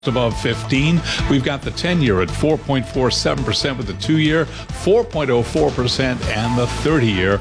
above 15. We've got the 10-year at 4.47% with the 2-year 4.04% and the 30-year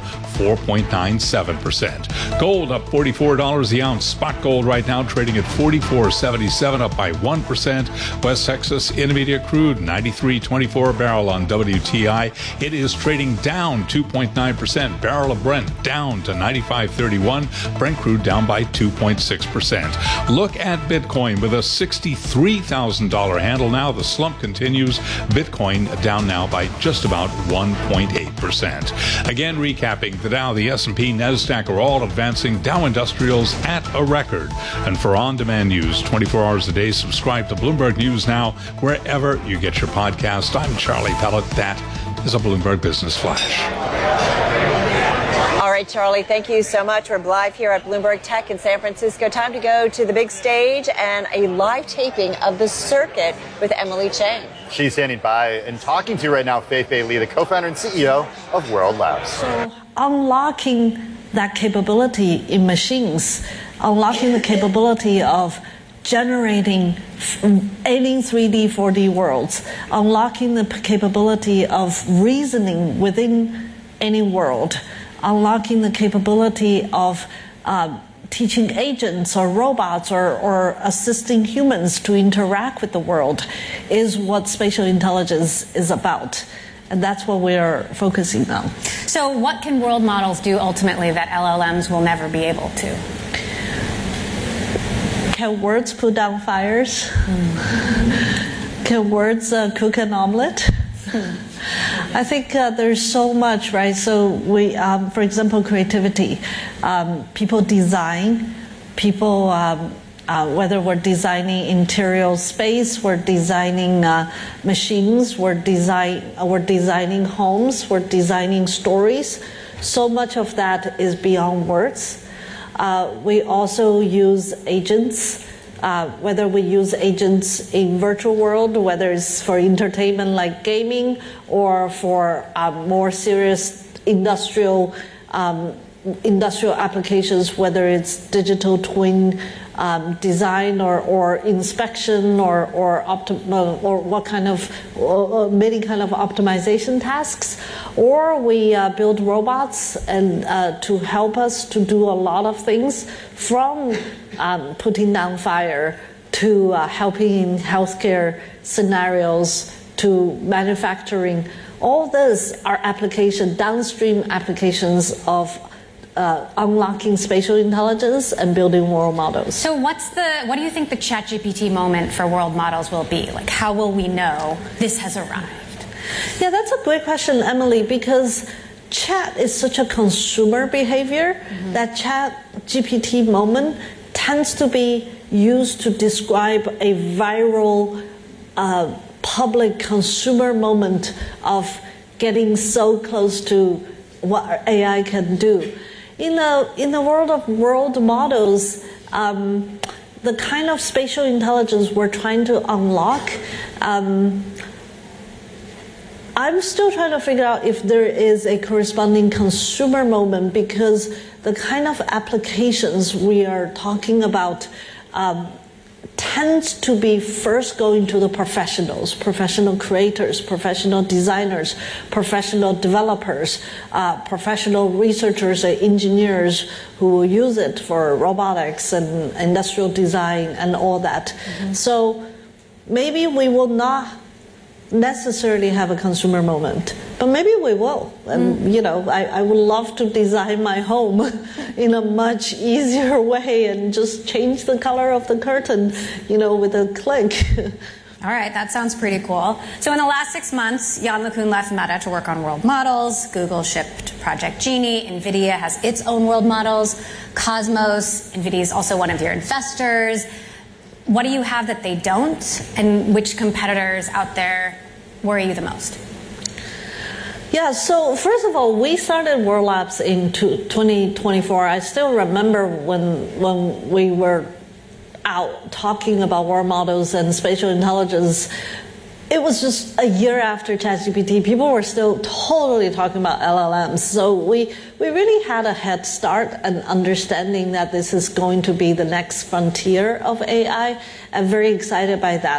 4.97%. Gold up $44 the ounce. Spot gold right now trading at $44.77, up by 1%. West Texas Intermediate crude 93.24 a barrel on WTI. It is trading down 2.9%. Barrel of Brent down to 95.31. Brent crude down by 2.6%. Look at Bitcoin with a $63,000 handle now. The slump continues. Bitcoin down now by just about 1.8%. Again, recapping the Dow, the S&P, NASDAQ are all advancing. Dow Industrials at a record. And for on-demand news 24 hours a day, subscribe to Bloomberg News Now wherever you get your podcast. I'm Charlie Pellet. That is a Bloomberg Business Flash. All right, Charlie, thank you so much. We're live here at Bloomberg Tech in San Francisco. Time to go to the big stage and a live taping of The Circuit with Emily Chang. She's standing by and talking to you right now, Fei-Fei Li, the co-founder and CEO of World Labs. So unlocking that capability in machines, unlocking the capability of generating any 3D, 4D worlds, unlocking the capability of reasoning within any world, unlocking the capability of teaching agents or robots or assisting humans to interact with the world is what spatial intelligence is about. And that's what we are focusing on. So what can world models do ultimately that LLMs will never be able to? Can words put down fires? Can words cook an omelet? I think there's so much, right? So we, for example, creativity. People design. People, whether we're designing interior space, we're designing machines, we're designing homes, we're designing stories. So much of that is beyond words. We also use agents. Whether we use agents in virtual world, whether it's for entertainment like gaming, or for more serious industrial applications, whether it's digital twin design or inspection or what kind of many kind of optimization tasks, or we build robots and to help us to do a lot of things, from putting down fire to helping in healthcare scenarios to manufacturing. All these are downstream applications of unlocking spatial intelligence and building world models. So what do you think the ChatGPT moment for world models will be? Like, how will we know this has arrived? Yeah, that's a great question, Emily, because chat is such a consumer behavior that ChatGPT moment tends to be used to describe a viral public consumer moment of getting so close to what AI can do. In the world of world models, the kind of spatial intelligence we're trying to unlock, I'm still trying to figure out if there is a corresponding consumer moment, because the kind of applications we are talking about tends to be first going to the professionals, professional creators, professional designers, professional developers, professional researchers and engineers who will use it for robotics and industrial design and all that. So maybe we will not necessarily have a consumer moment, but maybe we will. And I would love to design my home in a much easier way and just change the color of the curtain, with a click. All right, that sounds pretty cool. So in the last 6 months, Yann LeCun left Meta to work on world models. Google shipped Project Genie. NVIDIA has its own world models. Cosmos, NVIDIA is also one of your investors. What do you have that they don't, and which competitors out there worry you the most? Yeah, so first of all, we started World Labs in 2024. I still remember when we were out talking about world models and spatial intelligence. it was just a year after ChatGPT. People were still totally talking about LLMs. So we really had a head start and understanding that this is going to be the next frontier of AI. I'm very excited by that.